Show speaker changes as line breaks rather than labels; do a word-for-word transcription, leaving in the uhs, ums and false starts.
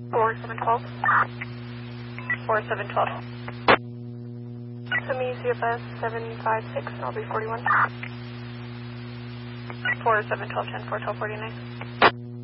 four seven twelve. four seven twelve. Send me C F S seven five six and I'll be forty-one. four seven twelve ten four twelve forty-nine.